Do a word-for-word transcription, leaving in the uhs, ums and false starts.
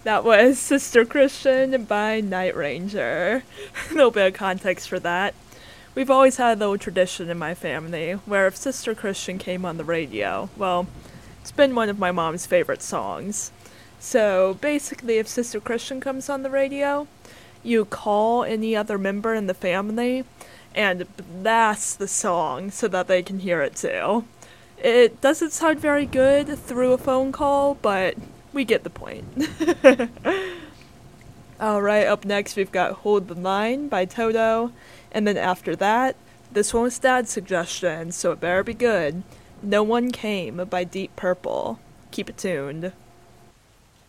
That was Sister Christian by Night Ranger. A little bit of context for that. We've always had a little tradition in my family where if Sister Christian came on the radio, well, it's been one of my mom's favorite songs. So basically, if Sister Christian comes on the radio, you call any other member in the family and blast the song so that they can hear it too. It doesn't sound very good through a phone call, but we get the point. Alright, up next we've got Hold the Line by Toto, and then after that, this one was Dad's suggestion, so it better be good. No One Came by Deep Purple. Keep it tuned.